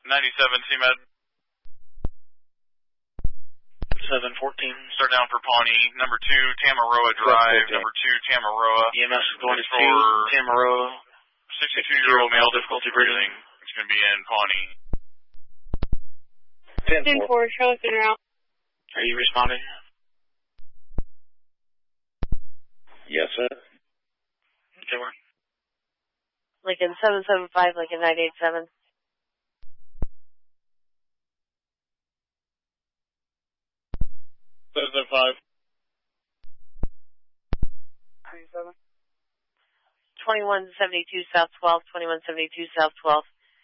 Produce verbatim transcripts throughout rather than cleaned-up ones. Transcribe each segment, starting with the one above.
ninety-seven, C-Med. seven fourteen. Start down for Pawnee. Number two, Tamaroa Drive. Number two, Tamaroa. E M S going to two, Tamaroa. sixty-two-year-old male, difficulty breathing. It's going to be in Pawnee. ten four, Charlotte Center out. Are you responding? Yes, sir. Okay, we're. Lincoln seven seven five, Lincoln nine eight seven. seven seven five. twenty-seven. twenty-one seventy-two South twelve, twenty-one seventy-two South twelve.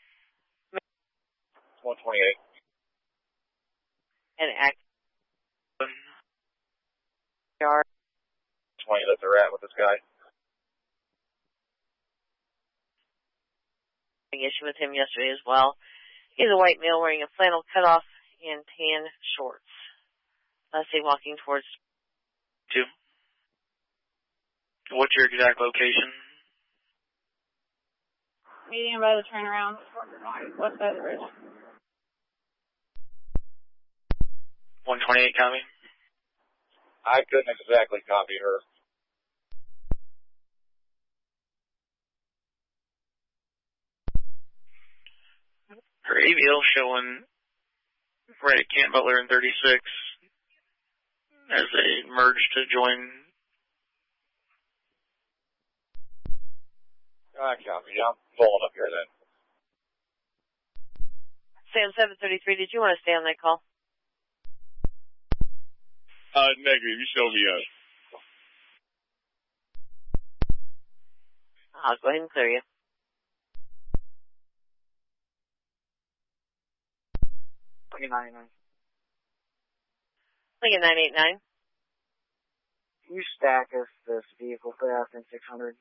one twenty-eight. And act. Yard. twenty that they're at with this guy. Issue with him yesterday as well. He's a white male wearing a flannel cutoff and tan shorts. Let's say walking towards two. What's your exact location? Meeting by the turnaround. West side of the bridge. one twenty-eight, copy. I couldn't exactly copy her. Her A V L showing right at Camp Butler in thirty-six as they merge to join. I copy. I'm pulling up here then. Sam seven thirty-three, did you want to stay on that call? Uh, negative. You show me up. I'll go ahead and clear you. Lincoln nine eight nine. Lincoln nine eight nine. Can you stack us this vehicle fast in six hundred?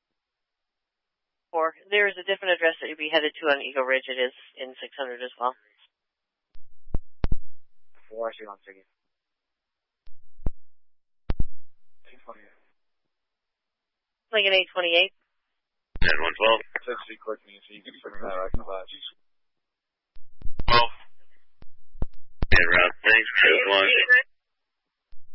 Or there is a different address that you'd be headed to on Eagle Ridge. It is in six hundred as well. Four, I see on ticket. Lincoln eight twenty-eight. ten one twelve. sixty quick means you can bring that right class. twelve. And route, thanks, one.